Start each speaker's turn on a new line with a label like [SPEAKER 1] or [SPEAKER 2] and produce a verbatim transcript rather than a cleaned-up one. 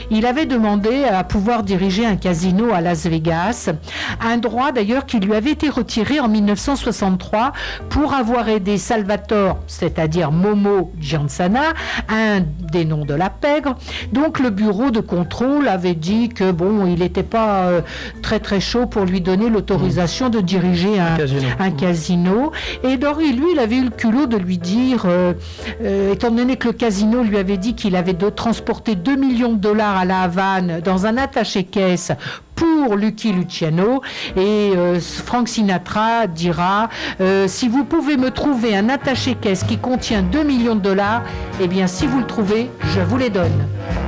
[SPEAKER 1] il avait demandé à pouvoir diriger un casino à Las Vegas, un droit d'ailleurs qui lui avait été retiré en mille neuf cent soixante-trois pour avoir aidé Salvatore, c'est-à-dire Momo Giansana, un des noms de la pègre. Donc le bureau de contrôle avait dit que bon, il n'était pas euh, très très chaud pour lui donner l'autorisation de diriger un, un casino. Un casino. Et Dory, lui, il avait eu le culot de lui dire, euh, euh, étant donné que le casino lui avait dit qu'il avait de transporter deux millions de dollars à la Havane dans un attaché-caisse pour Lucky Luciano, et euh, Frank Sinatra dira euh, si vous pouvez me trouver un attaché-caisse qui contient deux millions de dollars, eh bien si vous le trouvez, je vous les donne.